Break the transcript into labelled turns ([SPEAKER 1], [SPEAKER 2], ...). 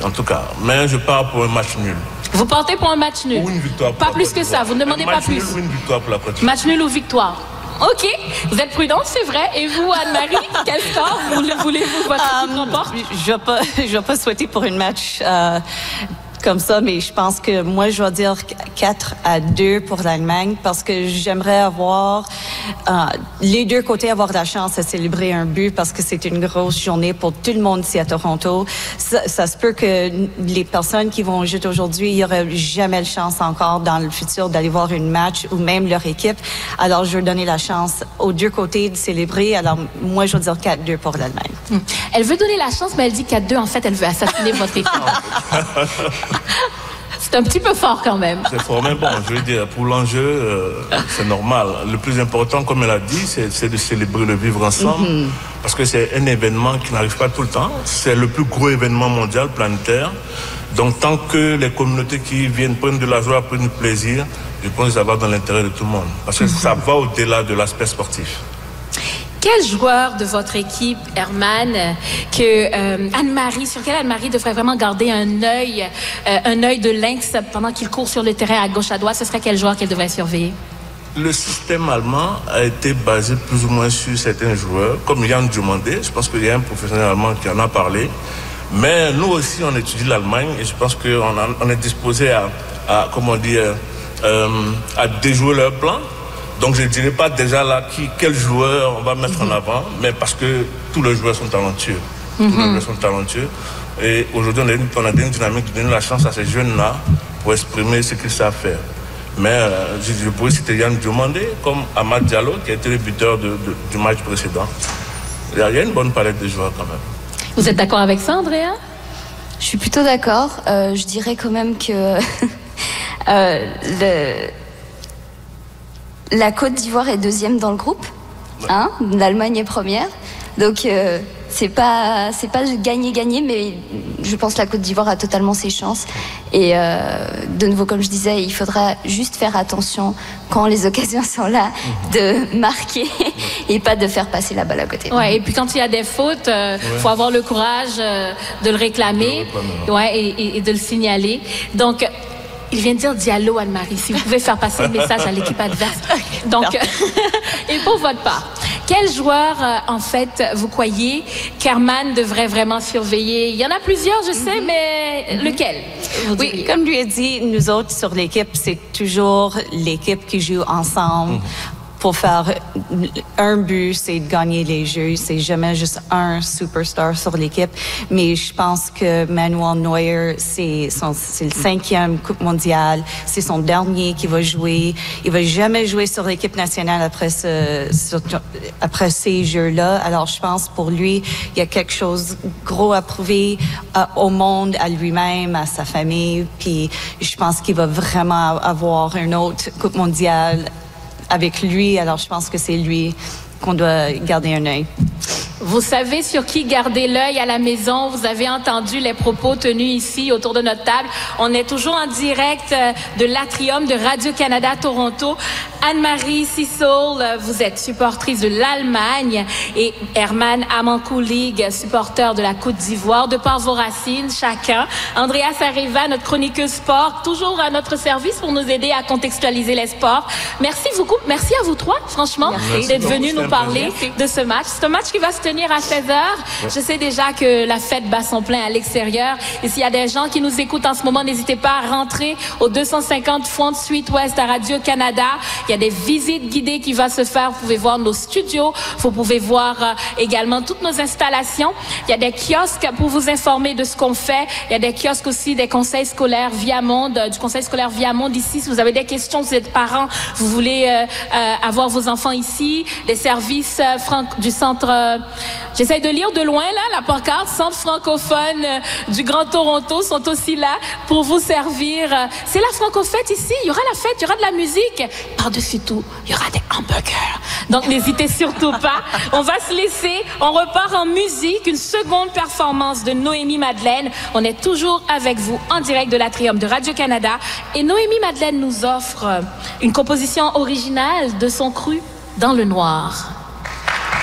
[SPEAKER 1] en tout cas. Mais je pars pour un match nul.
[SPEAKER 2] Vous partez pour un match nul?
[SPEAKER 1] Ou une victoire.
[SPEAKER 2] Pas plus que ça, vous ne demandez pas plus.
[SPEAKER 1] Match nul ou une victoire pour la Côte d'Ivoire.
[SPEAKER 2] Match nul ou victoire. Ok, vous êtes prudente, c'est vrai. Et vous, Anne-Marie, quel score voulez-vous votre équipe remporte?
[SPEAKER 3] Je vais pas souhaiter pour une match comme ça, mais je pense que moi, je vais dire 4-2 pour l'Allemagne parce que j'aimerais avoir les deux côtés avoir la chance de célébrer un but parce que c'est une grosse journée pour tout le monde ici à Toronto. Ça se peut que les personnes qui vont jouer aujourd'hui, il n'y aurait jamais la chance encore dans le futur d'aller voir une match ou même leur équipe. Alors, je veux donner la chance aux deux côtés de célébrer. Alors, moi, je vais dire 4-2 pour l'Allemagne.
[SPEAKER 2] Elle veut donner la chance, mais elle dit 4-2. En fait, elle veut assassiner votre équipe. C'est un petit peu fort quand même.
[SPEAKER 1] C'est fort, mais bon, je veux dire, pour l'enjeu, c'est normal. Le plus important, comme elle a dit, c'est de célébrer le vivre ensemble. Parce que c'est un événement qui n'arrive pas tout le temps. C'est le plus gros événement mondial, planétaire. Donc, tant que les communautés qui viennent prendre de la joie, prendre du plaisir, je pense que ça va dans l'intérêt de tout le monde. Parce que ça va au-delà de l'aspect sportif.
[SPEAKER 2] Quel joueur de votre équipe, Herman, que Anne-Marie, sur quel Anne-Marie devrait vraiment garder un œil de lynx pendant qu'il court sur le terrain à gauche à droite, ce serait quel joueur qu'elle devrait surveiller?
[SPEAKER 1] Le système allemand a été basé plus ou moins sur certains joueurs, comme Yann Diomandé. Je pense qu'il y a un professionnel allemand qui en a parlé. Mais nous aussi, on étudie l'Allemagne et je pense qu'on est disposé à déjouer leur plan. Donc je ne dirais pas déjà là quel joueur on va mettre en avant, mais parce que tous les joueurs sont talentueux. Tous les joueurs sont talentueux. Et aujourd'hui, on a une dynamique de donner la chance à ces jeunes-là pour exprimer ce qu'ils savent faire. Mais je pourrais citer Yann Diomandé comme Amad Diallo, qui a été le buteur du match précédent. Il y a une bonne palette de joueurs quand même.
[SPEAKER 2] Vous êtes d'accord avec ça, Andrea?
[SPEAKER 4] Je suis plutôt d'accord. Je dirais quand même que la Côte d'Ivoire est deuxième dans le groupe, hein, l'Allemagne est première, donc c'est pas gagner, mais je pense que la Côte d'Ivoire a totalement ses chances. Et de nouveau, comme je disais, il faudra juste faire attention quand les occasions sont là de marquer et pas de faire passer la balle à côté.
[SPEAKER 2] Ouais, et puis quand il y a des fautes, faut avoir le courage de le réclamer, et de le signaler. Donc il vient de dire Diallo, Anne-Marie. Si vous pouvez faire passer le message à l'équipe adverse. Donc, et pour votre part, quel joueur, en fait, vous croyez qu'Herman devrait vraiment surveiller? Il y en a plusieurs, je sais, mais lequel?
[SPEAKER 3] Oui, comme lui a dit, nous autres sur l'équipe, c'est toujours l'équipe qui joue ensemble. Pour faire un but, c'est de gagner les jeux. C'est jamais juste un superstar sur l'équipe. Mais je pense que Manuel Neuer, c'est le 5e Coupe mondiale. C'est son dernier qui va jouer. Il va jamais jouer sur l'équipe nationale après ces jeux-là. Alors, je pense pour lui, il y a quelque chose de gros à prouver au monde, à lui-même, à sa famille. Puis, je pense qu'il va vraiment avoir une autre Coupe mondiale avec lui, alors je pense que c'est lui qu'on doit garder un œil.
[SPEAKER 2] Vous savez sur qui garder l'œil à la maison. Vous avez entendu les propos tenus ici autour de notre table. On est toujours en direct de l'Atrium de Radio-Canada Toronto. Anne-Marie Sissoul, vous êtes supportrice de l'Allemagne et Herman Amankoulig, supporter de la Côte d'Ivoire. De par vos racines, chacun. Andrea Sareva, notre chroniqueuse sport, toujours à notre service pour nous aider à contextualiser les sports. Merci beaucoup. Merci à vous trois, franchement, d'être venus nous parler de ce match. C'est un match qui va se tenir à 16h. Je sais déjà que la fête bat son plein à l'extérieur. Et s'il y a des gens qui nous écoutent en ce moment, n'hésitez pas à rentrer au 250 Front Street West à Radio-Canada. Il y a des visites guidées qui vont se faire. Vous pouvez voir nos studios. Vous pouvez voir également toutes nos installations. Il y a des kiosques pour vous informer de ce qu'on fait. Il y a des kiosques aussi des conseils scolaires Viamonde, du conseil scolaire Viamonde ici. Si vous avez des questions, si vous êtes parents, vous voulez avoir vos enfants ici, les services du centre... J'essaie de lire de loin, là, la pancarte. Centre francophone du Grand Toronto sont aussi là pour vous servir. C'est la francofête ici. Il y aura la fête, il y aura de la musique. Par-dessus tout, il y aura des hamburgers. Donc, n'hésitez surtout pas. On va se laisser. On repart en musique. Une seconde performance de Noémie Madeleine. On est toujours avec vous en direct de l'Atrium de Radio-Canada. Et Noémie Madeleine nous offre une composition originale de son cru Dans le noir.